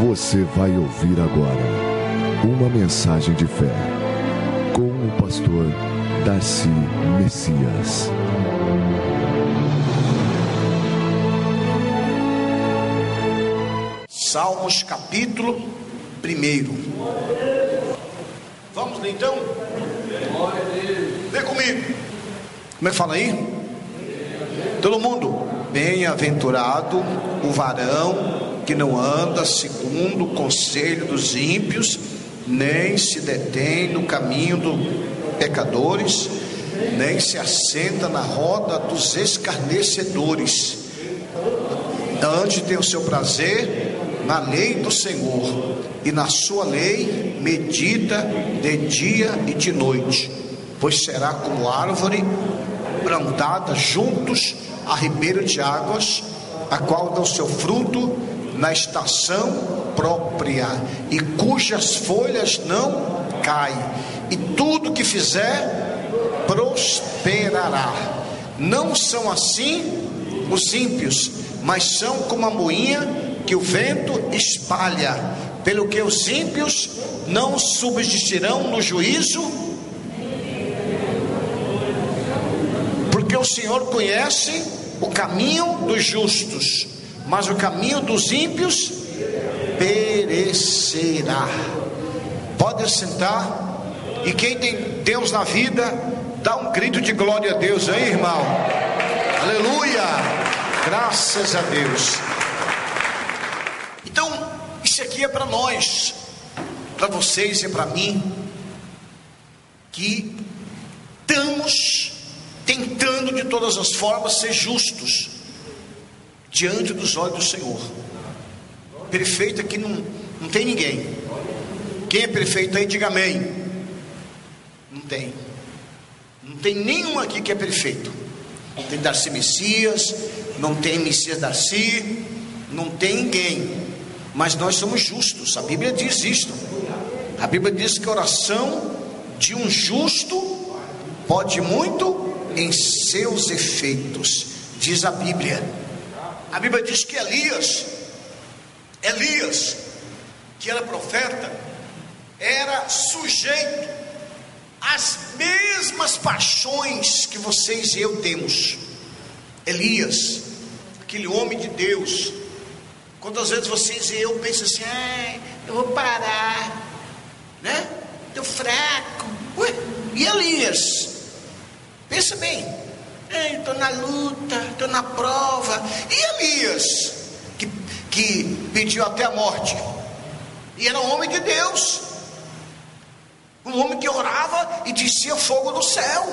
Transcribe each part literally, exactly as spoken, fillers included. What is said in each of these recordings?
Você vai ouvir agora uma mensagem de fé com o pastor Darcy Messias. Salmos capítulo primeiro. Vamos ler então? Lê comigo. Como é que fala aí? Todo mundo. Bem-aventurado o varão que não anda segundo o conselho dos ímpios, nem se detém no caminho dos pecadores, nem se assenta na roda dos escarnecedores. Antes tem o seu prazer na lei do Senhor, e na sua lei medita de dia e de noite, pois será como árvore plantada juntos a ribeira de águas, a qual dá o seu fruto na estação própria, e cujas folhas não caem, e tudo que fizer prosperará. Não são assim os ímpios, mas são como a moinha que o vento espalha. Pelo que os ímpios não subsistirão no juízo, porque o Senhor conhece o caminho dos justos, mas o caminho dos ímpios perecerá. Pode sentar. E quem tem Deus na vida, dá um grito de glória a Deus, hein, irmão? Aleluia, graças a Deus. Então, isso aqui é para nós, para vocês e para mim, que estamos tentando de todas as formas ser justos diante dos olhos do Senhor. Perfeito aqui não, não tem ninguém. Quem é perfeito aí, diga amém. Não tem. Não tem nenhum aqui que é perfeito. Não tem Darcy Messias, não tem Messias Darcy, não tem ninguém. Mas nós somos justos. A Bíblia diz isto. A Bíblia diz que a oração de um justo pode muito em seus efeitos, diz a Bíblia. A Bíblia diz que Elias, Elias, que era profeta, era sujeito às mesmas paixões que vocês e eu temos. Elias, aquele homem de Deus. Quantas vezes vocês e eu pensam assim: ah, eu vou parar, né? Estou fraco. Ué, e Elias? Pensa bem, estou na luta, estou na prova. E Elias, que, que pediu até a morte, e era um homem de Deus, um homem que orava e descia fogo do céu,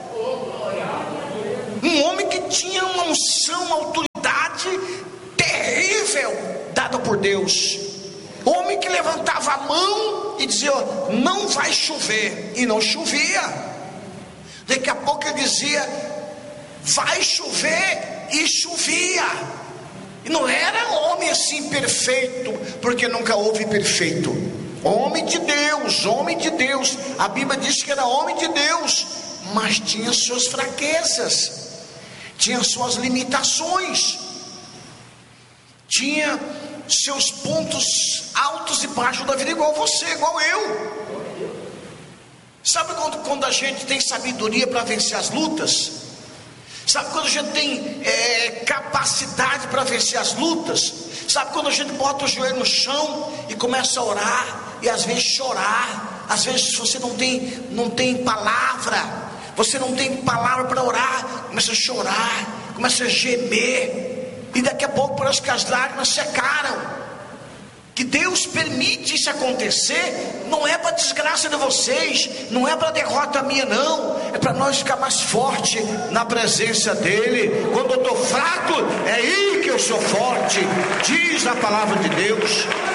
um homem que tinha uma unção, uma autoridade terrível dada por Deus, homem que levantava a mão e dizia: não vai chover, e não chovia. Daqui a pouco ele dizia: vai chover, e chovia. E não era homem assim perfeito, porque nunca houve perfeito. Homem de Deus, homem de Deus. A Bíblia diz que era homem de Deus, mas tinha suas fraquezas, tinha suas limitações, tinha seus pontos altos e baixos da vida, igual você, igual eu. Sabe quando, quando a gente tem sabedoria para vencer as lutas? Sabe quando a gente tem é, capacidade para vencer as lutas? Sabe quando a gente bota o joelho no chão e começa a orar, e às vezes chorar? Às vezes você não tem, não tem palavra, você não tem palavra para orar, começa a chorar, começa a gemer, e daqui a pouco parece que as lágrimas secaram. Que Deus permite isso acontecer, não é para desgraça de vocês, não é para derrota minha não, é para nós ficar mais forte na presença dele. Quando eu estou fraco, é aí que eu sou forte, diz a palavra de Deus.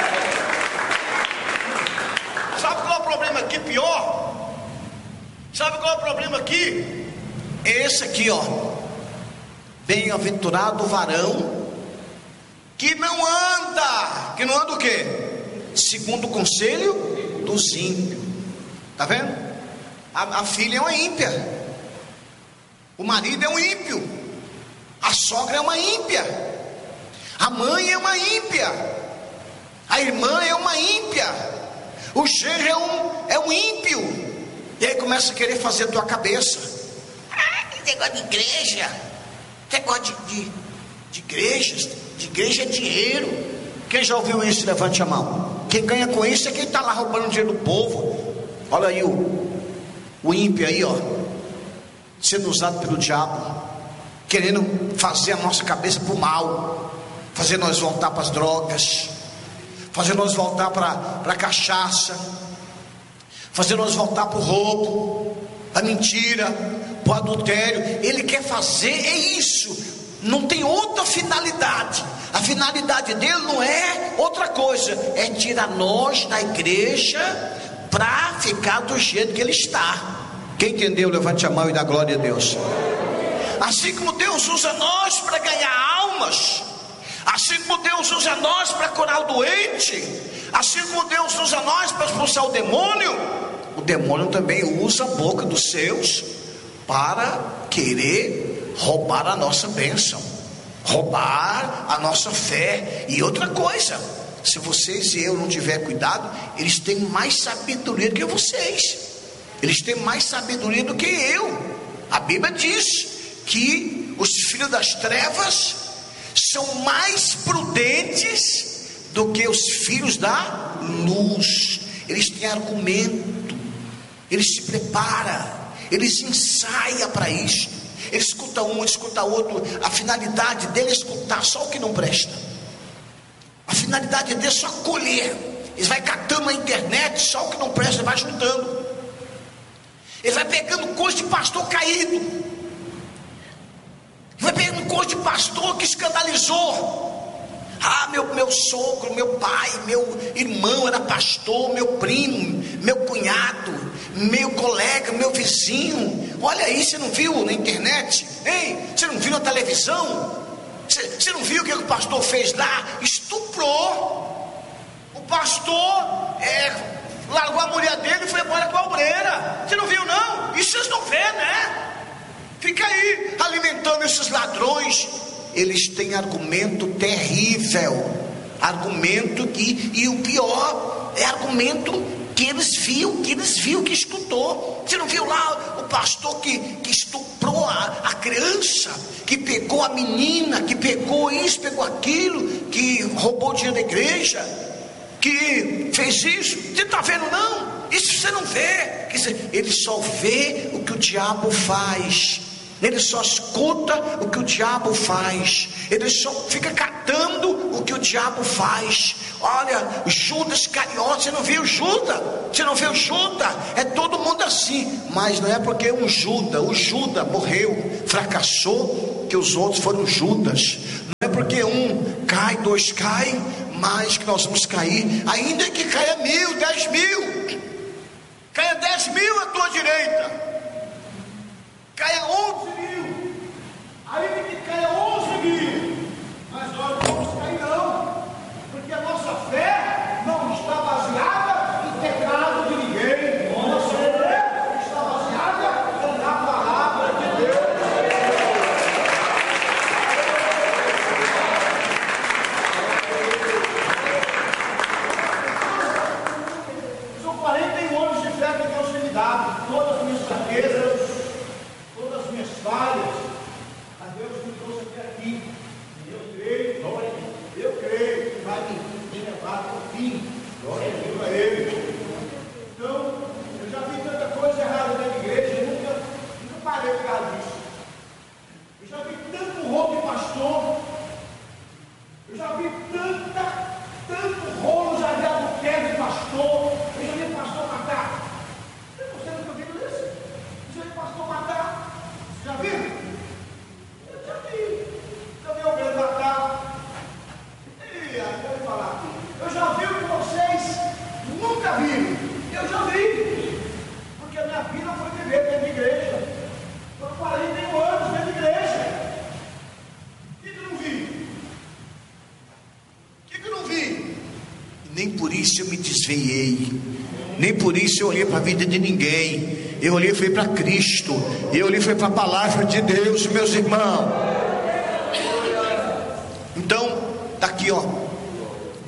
Sabe qual é o problema aqui pior? Sabe qual é o problema aqui? É esse aqui, ó: bem-aventurado o varão que não anda, que não anda o quê? Segundo o conselho dos ímpios. Tá vendo? A, a filha é uma ímpia, o marido é um ímpio, a sogra é uma ímpia, a mãe é uma ímpia, a a irmã é uma ímpia, o genro é um, é um ímpio. E aí começa a querer fazer a tua cabeça. Ah, que negócio de igreja, negócio de, de, de igrejas, de igreja é dinheiro. Quem já ouviu isso, levante a mão. Quem ganha com isso é quem está lá roubando o dinheiro do povo. Olha aí o, o ímpio aí, ó, sendo usado pelo diabo, querendo fazer a nossa cabeça para o mal, fazer nós voltar para as drogas, fazer nós voltar para a cachaça, fazer nós voltar para o roubo, para a mentira, para o adultério. Ele quer fazer é isso, não tem outra finalidade. A finalidade dele não é outra coisa, é tirar nós da igreja para ficar do jeito que ele está. Quem entendeu, levante a mão e dá glória a Deus. Assim como Deus usa nós para ganhar almas, assim como Deus usa nós para curar o doente, assim como Deus usa nós para expulsar o demônio, o demônio também usa a boca dos seus para querer roubar a nossa bênção, roubar a nossa fé. E outra coisa, se vocês e eu não tiver cuidado, eles têm mais sabedoria do que vocês, eles têm mais sabedoria do que eu. A Bíblia diz que os filhos das trevas são mais prudentes do que os filhos da luz. Eles têm argumento, eles se preparam, eles ensaiam para isso. Ele escuta um, ele escuta outro. A finalidade dele é escutar só o que não presta. A finalidade dele é só colher. Ele vai catando na internet só o que não presta, ele vai juntando. Ele vai pegando coisa de pastor caído, ele vai pegando coisa de pastor que escandalizou. Ah, meu, meu sogro, meu pai, meu irmão era pastor, meu primo, meu cunhado, meu colega, meu vizinho. Olha aí, você não viu na internet? Hein? Você não viu na televisão? Você, você não viu o que o pastor fez lá? Estuprou. O pastor é, largou a mulher dele e foi embora com a obreira. Você não viu não? Isso vocês não vê, né? Fica aí alimentando esses ladrões. Eles têm argumento terrível, argumento que, e o pior é argumento que eles viram, que eles viram, que escutou. Você não viu lá o pastor que, que estuprou a, a criança, que pegou a menina, que pegou isso, pegou aquilo, que roubou o dinheiro da igreja, que fez isso? Você está vendo não? Isso você não vê. Quer dizer, ele só vê o que o diabo faz. Ele só escuta o que o diabo faz. Ele só fica catando o que o diabo faz. Olha, Judas Iscariote, você não viu Judas? Você não viu Judas? É todo mundo assim. Mas não é porque um Judas, o Judas morreu, fracassou, que os outros foram Judas. Não é porque um cai, dois caem, mas que nós vamos cair. Ainda que caia mil, dez mil, caia dez mil à tua direita, caia onze mil, ainda que caia onze mil, mas nós não vamos cair não, porque a nossa fé não está baseada em pecado de ninguém. Nossa fé está baseada na palavra de Deus. São quarenta e um anos de fé que Deus tem me dado, todas as minhas fraquezas, todas as minhas falhas, a Deus me trouxe até aqui, e eu creio, glória a Deus, eu creio que vai me levar até o fim, glória a Deus a Ele. Então, eu já vi tanta coisa errada na igreja, eu nunca, nunca parei por causa disso. Eu já vi tanto roubo de pastor, eu já vi tanta, tanto rolo já de adultério de pastor, eu já vi pastor matar. Você nunca viu isso? Você já viu pastor matar? Já viu? Eu já vi. Já vi alguém matar? E aí, eu vou falar. Eu já vi o que vocês nunca viram. Eu já vi. Porque a minha vida foi viver dentro de igreja. Foram quarenta e um anos dentro de igreja. O que que eu não vi? O que que eu não vi? E nem por isso eu me desviei. Nem por isso eu olhei para a vida de ninguém. Eu olhei e fui para Cristo. Eu olhei e fui para a palavra de Deus, meus irmãos. Então, está aqui, ó.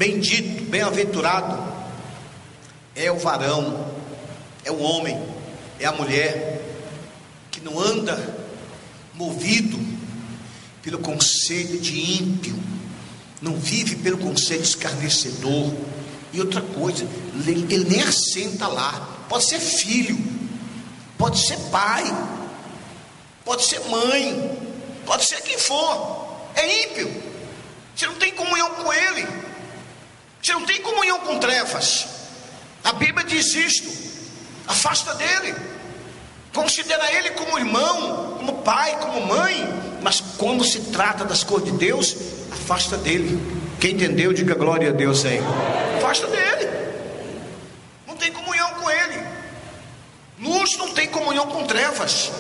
Bendito, bem-aventurado é o varão, é o homem, é a mulher que não anda movido pelo conselho de ímpio, não vive pelo conselho escarnecedor. E outra coisa, ele, ele nem assenta lá. Pode ser filho, pode ser pai, pode ser mãe, pode ser quem for, é ímpio. Você não tem comunhão com ele, você não tem comunhão com trevas. A Bíblia diz isto: afasta dele, considera ele como irmão, como pai, como mãe, mas quando se trata das coisas de Deus, afasta dele. Quem entendeu, diga glória a Deus aí. Afasta dele, não tem comunhão com ele. Luz não tem comunhão com trevas.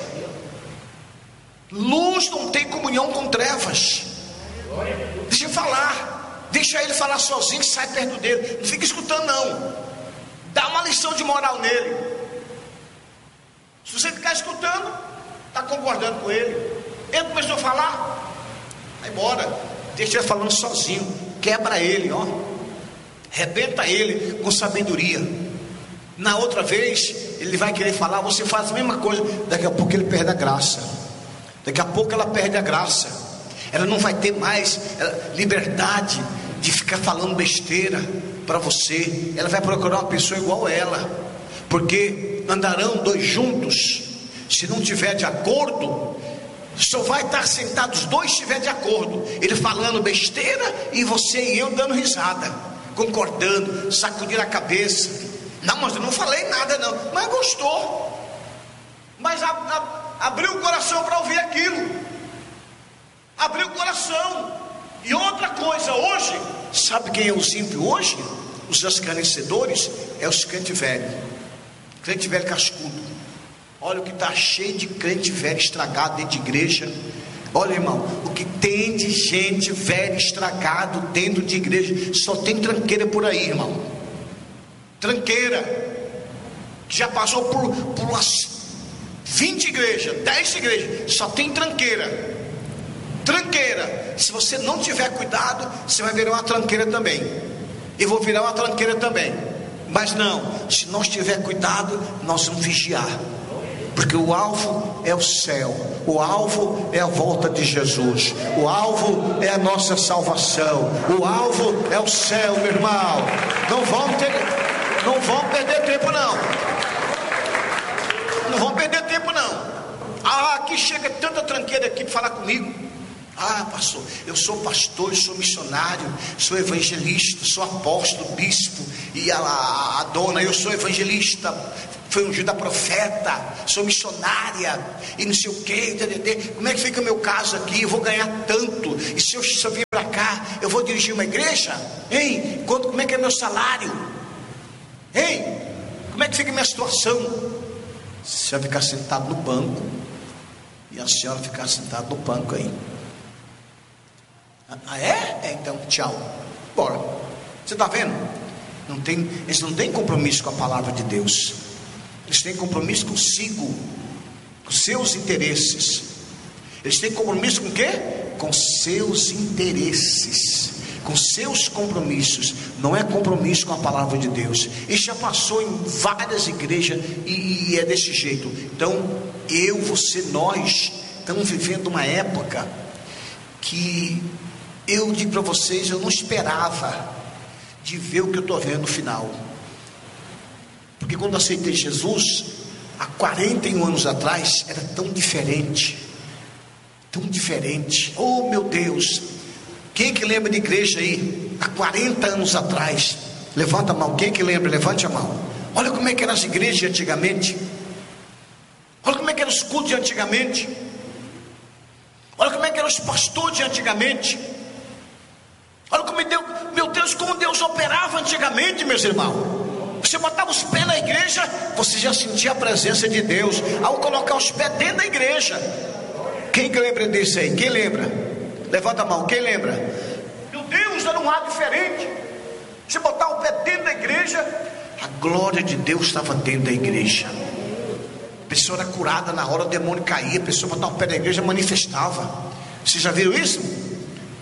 Luz não tem comunhão com trevas. Deixa ele falar, deixa ele falar sozinho, sai perto dele, não fica escutando não. Dá uma lição de moral nele. Se você ficar escutando, está concordando com ele. Ele começou a falar, vai embora, deixa ele falando sozinho, quebra ele, ó, arrebenta ele com sabedoria. Na outra vez ele vai querer falar, você faz a mesma coisa, daqui a pouco ele perde a graça, daqui a pouco ela perde a graça, ela não vai ter mais ela, liberdade de ficar falando besteira para você. Ela vai procurar uma pessoa igual a ela, porque andarão dois juntos, se não tiver de acordo, só vai estar sentado os dois se estiver de acordo, ele falando besteira e você e eu dando risada, concordando, sacudindo a cabeça. Não, mas eu não falei nada não, mas gostou, mas a, a, abriu o coração para ouvir aquilo, abriu o coração. E outra coisa, hoje, sabe quem é os ímpios hoje? Os escarnecedores, é os crente velho, crente velho cascudo. Olha o que está cheio de crente velho estragado dentro de igreja. Olha, irmão, o que tem de gente velha estragado dentro de igreja, só tem tranqueira por aí, irmão. Tranqueira, que já passou por, por umas vinte igrejas, dez igrejas, só tem tranqueira. Tranqueira. Se você não tiver cuidado, você vai virar uma tranqueira também. Eu vou virar uma tranqueira também. Mas não, se nós tiver cuidado, nós vamos vigiar. Porque o alvo é o céu, o alvo é a volta de Jesus, o alvo é a nossa salvação, o alvo é o céu, meu irmão. Não vão ter, não vão perder tempo não. Não vão perder tempo não. Ah, aqui chega tanta tranqueira aqui para falar comigo. Ah, pastor, eu sou pastor, eu sou missionário, sou evangelista, sou apóstolo, bispo, e a, a, a dona, eu sou evangelista, foi ungida profeta, sou missionária, e não sei o que, como é que fica meu caso aqui? Eu vou ganhar tanto, e se eu, se eu vir para cá, eu vou dirigir uma igreja? Hein? Quanto, como é que é meu salário? Hein? Como é que fica a minha situação? Você vai ficar sentado no banco, e a senhora ficar sentada no banco aí. Ah, é? É, então tchau, bora. Você está vendo? Não tem, eles não têm compromisso com a palavra de Deus, eles têm compromisso consigo, com seus interesses. Eles têm compromisso com o quê? Com seus interesses, com seus compromissos. Não é compromisso com a palavra de Deus. Isso já passou em várias igrejas e, e é desse jeito. Então eu, você, nós estamos vivendo uma época que eu digo para vocês, eu não esperava de ver o que eu estou vendo no final. Porque quando aceitei Jesus há quarenta e um anos atrás, era tão diferente, tão diferente. Oh meu Deus, quem que lembra de igreja aí há quarenta anos atrás? Levanta a mão. Quem que lembra? Levante a mão. Olha como é que eram as igrejas de antigamente, olha como é que eram os cultos de antigamente, olha como é que eram os pastores de antigamente, olha como Deus, meu Deus, como Deus operava antigamente, meus irmãos. Você botava os pés na igreja, você já sentia a presença de Deus ao colocar os pés dentro da igreja. Quem que lembra disso aí? Quem lembra? Levanta a mão. Quem lembra? Meu Deus, era um ar diferente. Você botar o pé dentro da igreja, a glória de Deus estava dentro da igreja. A pessoa era curada na hora, o demônio caía, a pessoa botava o pé da igreja, manifestava. Vocês já viram isso?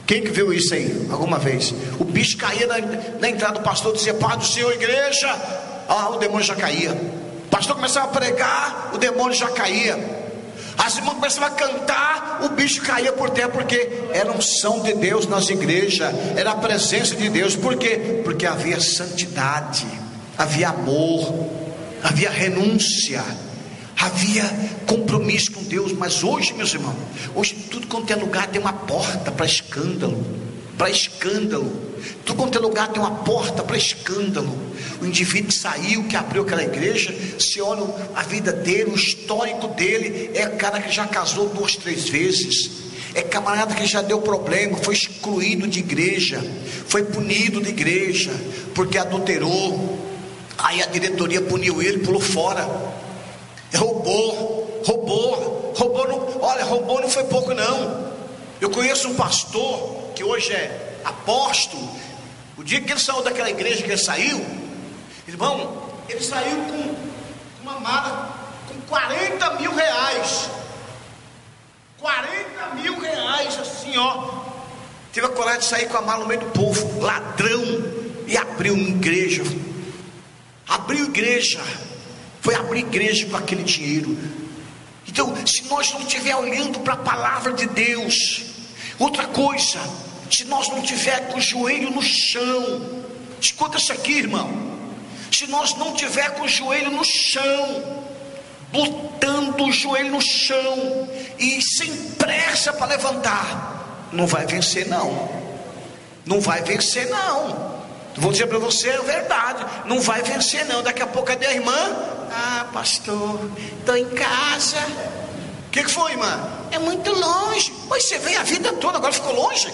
Quem que viu isso aí alguma vez? O bicho caía na, na entrada do pastor, dizia: Pai do Senhor, igreja. Ah, o demônio já caía. O pastor começava a pregar, o demônio já caía. As irmãs começavam a cantar, o bicho caía por terra, porque era unção de Deus nas igrejas, era a presença de Deus. Por quê? Porque havia santidade, havia amor, havia renúncia, havia compromisso com Deus. Mas hoje, meus irmãos, hoje tudo quanto é lugar tem uma porta para escândalo, para escândalo. Tudo quanto é lugar tem uma porta para escândalo. O indivíduo que saiu, que abriu aquela igreja, se olha a vida dele, o histórico dele, é cara que já casou duas, três vezes, é camarada que já deu problema, foi excluído de igreja, foi punido de igreja, porque adulterou. Aí a diretoria puniu ele, pulou fora. Roubou, roubou, roubou. Não, olha, roubou não foi pouco não. Eu conheço um pastor que hoje é apóstolo. O dia que ele saiu daquela igreja que ele saiu, irmão, ele saiu com uma mala com quarenta mil reais. quarenta mil reais, assim, ó. Teve a coragem de sair com a mala no meio do povo, ladrão, e abriu uma igreja. Abriu igreja. Foi abrir igreja com aquele dinheiro. Então, se nós não estiver olhando para a palavra de Deus, outra coisa, se nós não tiver com o joelho no chão, escuta isso aqui, irmão. Se nós não tiver com o joelho no chão, botando o joelho no chão e sem pressa para levantar, não vai vencer não. Não vai vencer não. Vou dizer para você a verdade, não vai vencer não. Daqui a pouco, cadê a irmã? Ah, pastor, estou em casa. O que, que foi, irmã? É muito longe. Pois você veio a vida toda, agora ficou longe?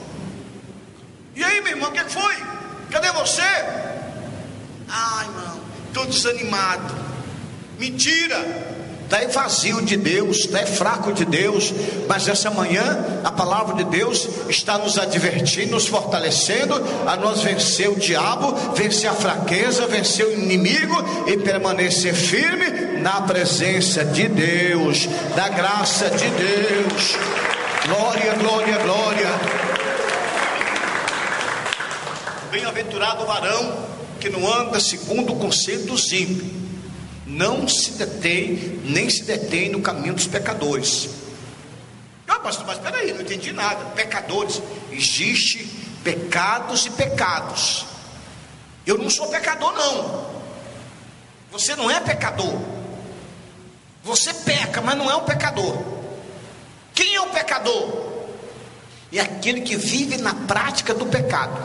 E aí, meu irmão, o que, que foi? Cadê você? Ah, irmão, estou desanimado. Mentira. Está vazio de Deus, está fraco de Deus. Mas essa manhã a palavra de Deus está nos advertindo, nos fortalecendo a nós vencer o diabo, vencer a fraqueza, vencer o inimigo e permanecer firme na presença de Deus, da graça de Deus. Glória, glória, glória. Bem-aventurado o varão que não anda segundo o conselho dos ímpios, não se detém, nem se detém no caminho dos pecadores. Ah, pastor, mas peraí, não entendi nada. Pecadores, existe pecados e pecados. Eu não sou pecador não. Você não é pecador. Você peca, mas não é um pecador. Quem é o pecador? É aquele que vive na prática do pecado,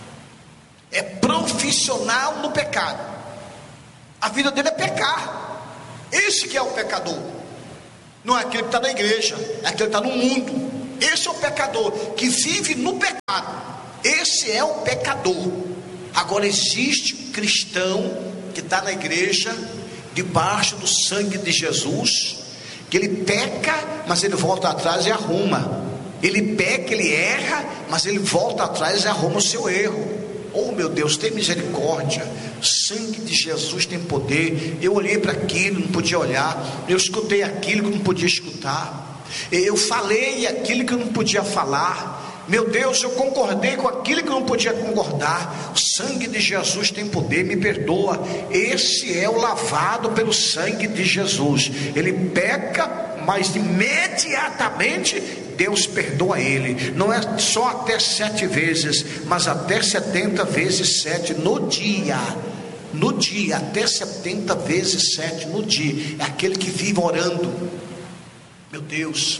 é profissional no pecado. A vida dele é pecar. Esse que é o pecador. Não é aquele que está na igreja, é aquele que está no mundo. Esse é o pecador que vive no pecado. Esse é o pecador. Agora existe um cristão que está na igreja, debaixo do sangue de Jesus, que ele peca, mas ele volta atrás e arruma. Ele peca, ele erra, mas ele volta atrás e arruma o seu erro. Oh, meu Deus, tem misericórdia. O sangue de Jesus tem poder. Eu olhei para aquilo, não podia olhar. Eu escutei aquilo que não podia escutar. Eu falei aquilo que eu não podia falar. Meu Deus, eu concordei com aquilo que eu não podia concordar. O sangue de Jesus tem poder, me perdoa. Esse é o lavado pelo sangue de Jesus. Ele peca, mas imediatamente Deus perdoa ele. Não é só até sete vezes, mas até setenta vezes sete no dia. No dia, até setenta vezes sete no dia. É aquele que vive orando. Meu Deus,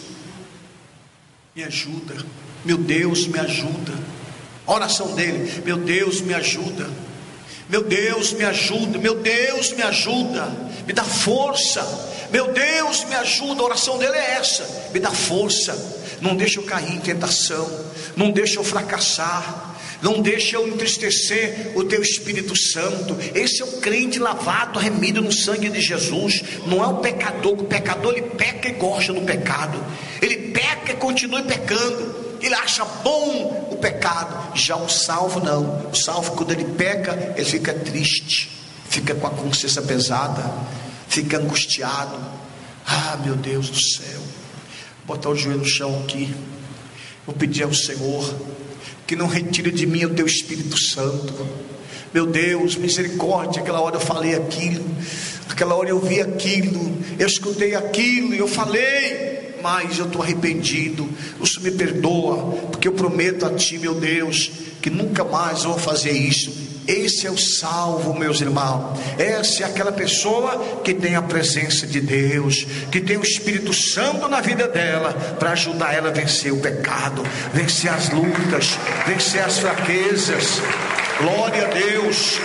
me ajuda. Meu Deus, me ajuda. A oração dele: meu Deus, me ajuda. Meu Deus, me ajuda. Meu Deus, me ajuda. Me dá força. Meu Deus, me ajuda. A oração dele é essa: me dá força. Não deixa eu cair em tentação, não deixa eu fracassar, não deixa eu entristecer o teu Espírito Santo. Esse é o crente lavado, remido no sangue de Jesus. Não é o pecador. O pecador, ele peca e gosta do pecado, ele peca e continua pecando, ele acha bom o pecado. Já o salvo não. O salvo, quando ele peca, ele fica triste, fica com a consciência pesada, fica angustiado. Ah, meu Deus do céu. Botar o joelho no chão aqui. Vou pedir ao Senhor que não retire de mim o teu Espírito Santo. Meu Deus, misericórdia. Aquela hora eu falei aquilo, aquela hora eu vi aquilo, eu escutei aquilo e eu falei, mas eu estou arrependido. O Senhor me perdoa, porque eu prometo a Ti, meu Deus, que nunca mais eu vou fazer isso. Esse é o salvo, meus irmãos. Essa é aquela pessoa que tem a presença de Deus, que tem o Espírito Santo na vida dela, para ajudar ela a vencer o pecado, vencer as lutas, vencer as fraquezas. Glória a Deus,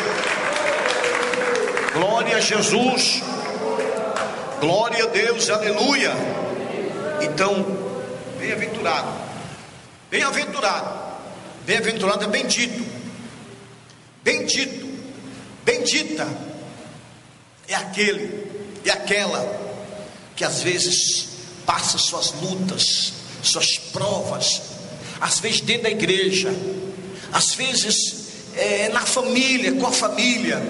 glória a Jesus, glória a Deus, aleluia. Então, bem-aventurado, bem-aventurado, bem-aventurado é bendito. Bendito, bendita é aquele e aquela que às vezes passa suas lutas, suas provas, às vezes dentro da igreja, às vezes é, na família, com a família,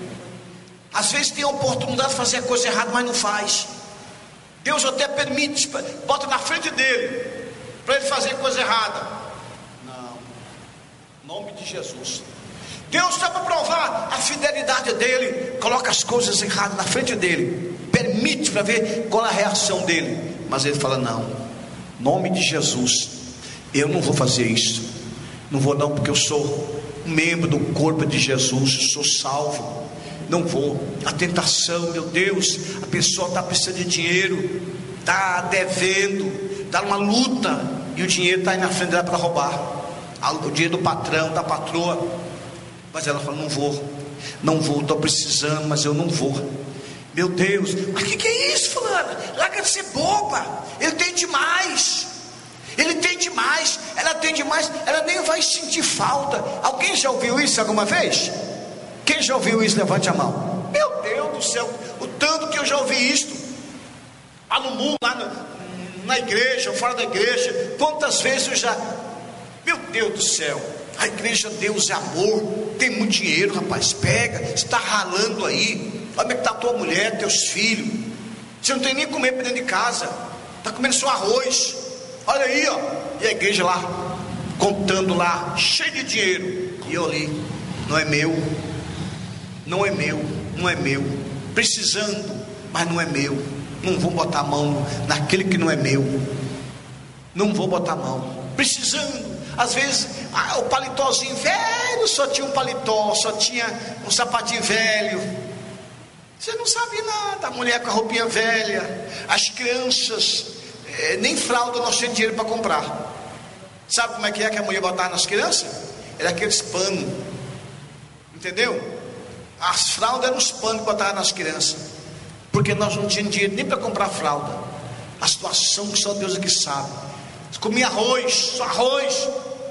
às vezes tem a oportunidade de fazer a coisa errada, mas não faz. Deus até permite, bota na frente dele para ele fazer coisa errada. Não, em nome de Jesus. Deus está para provar a fidelidade dele, coloca as coisas erradas na frente dele, permite para ver qual é a reação dele, mas ele fala: não, em nome de Jesus, eu não vou fazer isso, não vou não, porque eu sou um membro do corpo de Jesus, sou salvo, não vou. A tentação, meu Deus, a pessoa está precisando de dinheiro, está devendo, está numa luta, e o dinheiro está aí na frente dela para roubar, o dinheiro do patrão, da patroa. Mas ela fala: não vou, não vou, estou precisando, mas eu não vou. Meu Deus, mas o que, que é isso, fulana? Larga de ser boba, ele tem demais, ele tem demais, ela tem demais, ela nem vai sentir falta. Alguém já ouviu isso alguma vez? Quem já ouviu isso, levante a mão. Meu Deus do céu, o tanto que eu já ouvi isto, lá no mundo, lá no, na igreja, fora da igreja, quantas vezes eu já, meu Deus do céu. A igreja, Deus é amor, tem muito dinheiro, rapaz, pega, está ralando aí, olha como é que está a tua mulher, teus filhos, você não tem nem comer para dentro de casa, está comendo só arroz, olha aí, ó, e a igreja lá, contando lá, cheio de dinheiro, e eu ali, não é meu, não é meu, não é meu, precisando, mas não é meu, não vou botar a mão naquele que não é meu, não vou botar a mão, precisando. Às vezes ah, o paletózinho velho, só tinha um paletó, só tinha um sapatinho velho, você não sabe nada. A mulher com a roupinha velha, as crianças, eh, nem fralda nós tínhamos dinheiro para comprar. Sabe como é que é que a mulher botava nas crianças? Era aqueles panos, entendeu? As fraldas eram os panos que botavam nas crianças, porque nós não tínhamos dinheiro nem para comprar fralda. A situação que só Deus é que sabe. Comia arroz, só arroz,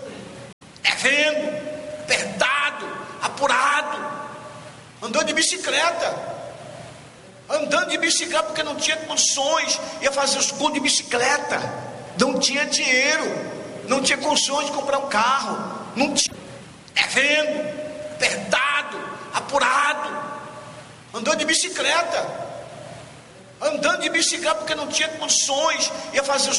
devendo, apertado, apurado, andando de bicicleta, andando de bicicleta porque não tinha condições, ia fazer os cultos de bicicleta, não tinha dinheiro, não tinha condições de comprar um carro, não tinha, devendo, apertado, apurado, andando de bicicleta, andando de bicicleta porque não tinha condições, ia fazer os